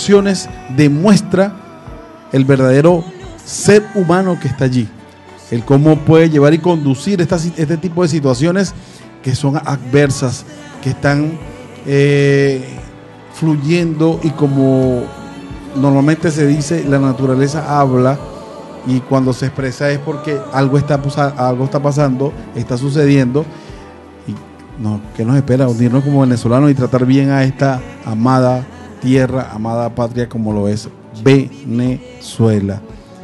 situaciones demuestra el verdadero ser humano que está allí. El cómo puede llevar y conducir este tipo de situaciones que son adversas, que están fluyendo, y como normalmente se dice, la naturaleza habla, y cuando se expresa es porque algo está pasando, está sucediendo. Y no, ¿qué nos espera? Unirnos como venezolanos y tratar bien a esta amada tierra, amada patria como lo es Venezuela.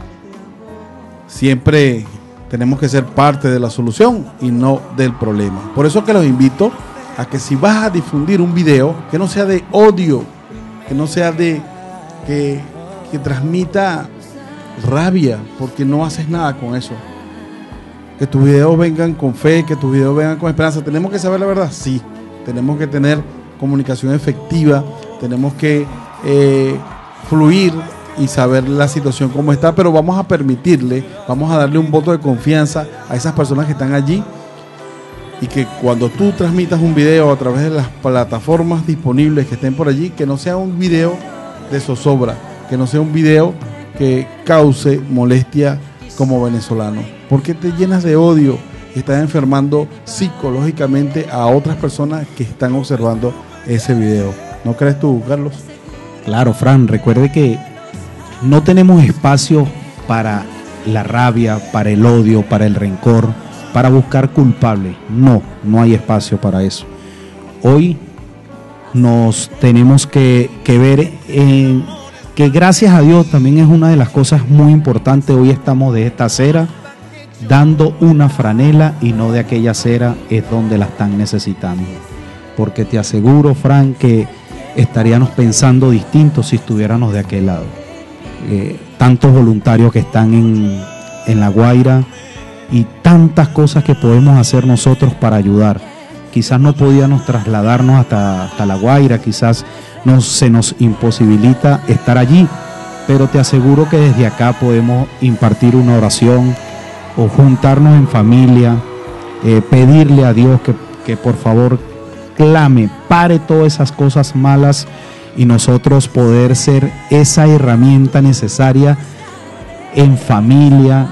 Siempre tenemos que ser parte de la solución y no del problema. Por eso que los invito a que si vas a difundir un video, que no sea de odio, que no sea de que transmita rabia, porque no haces nada con eso. Que tus videos vengan con fe, que tus videos vengan con esperanza. ¿Tenemos que saber la verdad? Sí. Tenemos que tener comunicación efectiva, tenemos que fluir y saber la situación como está, pero vamos a darle un voto de confianza a esas personas que están allí, y que cuando tú transmitas un video a través de las plataformas disponibles que estén por allí, que no sea un video de zozobra, que no sea un video que cause molestia como venezolano, porque te llenas de odio y estás enfermando psicológicamente a otras personas que están observando ese video. ¿No crees tú, Carlos? Claro, Fran, recuerde que no tenemos espacio para la rabia, para el odio, para el rencor, para buscar culpables. No hay espacio para eso. Hoy nos tenemos que ver en que, gracias a Dios, también es una de las cosas muy importantes. Hoy estamos de esta acera dando una franela, y no de aquella acera es donde la están necesitando. Porque te aseguro, Fran, que estaríamos pensando distinto si estuviéramos de aquel lado. Tantos voluntarios que están en La Guaira, y tantas cosas que podemos hacer nosotros para ayudar. Quizás no podíamos trasladarnos hasta La Guaira, quizás se nos imposibilita estar allí, pero te aseguro que desde acá podemos impartir una oración o juntarnos en familia, pedirle a Dios que por favor pare todas esas cosas malas, y nosotros poder ser esa herramienta necesaria en familia,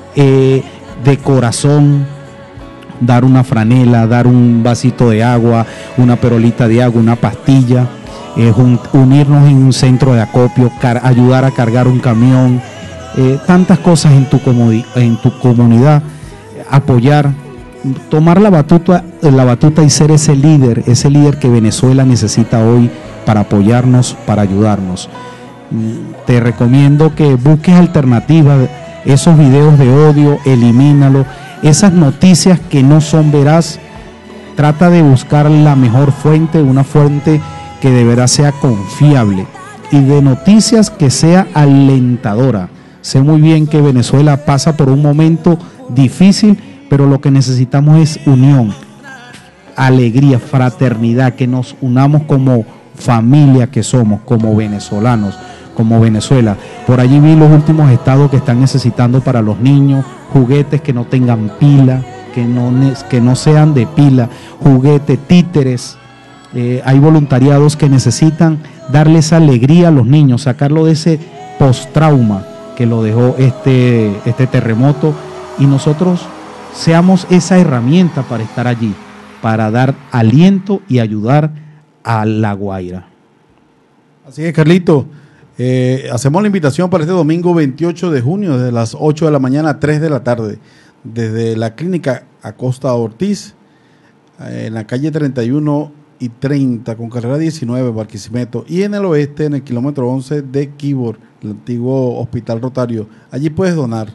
de corazón, dar una franela, dar un vasito de agua, una perolita de agua, una pastilla, unirnos en un centro de acopio, ayudar a cargar un camión, tantas cosas en tu comunidad, apoyar, tomar la batuta y ser ese líder que Venezuela necesita hoy para apoyarnos, para ayudarnos. Te recomiendo que busques alternativas. Esos videos de odio, elimínalo. Esas noticias que no son veraz, trata de buscar la mejor fuente, una fuente que de verdad sea confiable, y de noticias que sea alentadora. Sé muy bien que Venezuela pasa por un momento difícil, pero lo que necesitamos es unión, alegría, fraternidad, que nos unamos como familia que somos, como venezolanos, como Venezuela. Por allí vi los últimos estados que están necesitando para los niños juguetes que no tengan pila, que no sean de pila, juguetes, títeres. Hay voluntariados que necesitan darle esa alegría a los niños, sacarlo de ese post-trauma que lo dejó este terremoto, y nosotros seamos esa herramienta para estar allí, para dar aliento y ayudar a La Guaira. Así es, Carlito. Hacemos la invitación para este domingo 28 de junio, desde las 8 de la mañana a 3 de la tarde, desde la clínica Acosta Ortiz, en la calle 31 y 30, con carrera 19, Barquisimeto, y en el oeste, en el kilómetro 11 de Quibor, el antiguo Hospital Rotario. Allí puedes donar,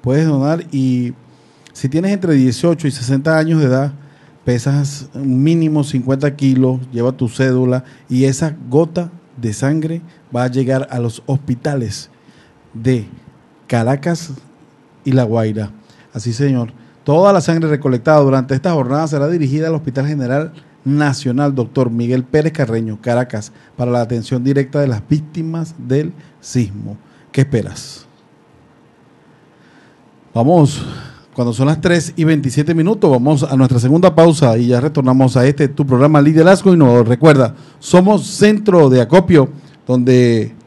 y si tienes entre 18 y 60 años de edad, pesas mínimo 50 kilos, lleva tu cédula, y esa gota de sangre va a llegar a los hospitales de Caracas y La Guaira. Así, señor. Toda la sangre recolectada durante esta jornada será dirigida al Hospital General Nacional Dr. Miguel Pérez Carreño, Caracas, para la atención directa de las víctimas del sismo. ¿Qué esperas? Vamos, cuando son las 3:27, vamos a nuestra segunda pausa y ya retornamos a tu programa Liderazgo Innovador. Recuerda, somos centro de acopio donde